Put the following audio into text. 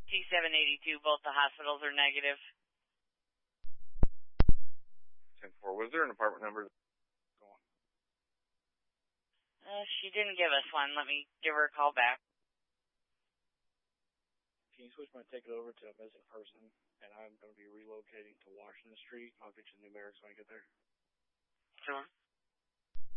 T782, both the hospitals are negative. 10-4. Was there an apartment number? Go on. She didn't give us one. Let me give her a call back. Can you switch my ticket over to a missing person? And I'm going to be relocating to Washington Street. I'll get you the numerics when I get there. Sure.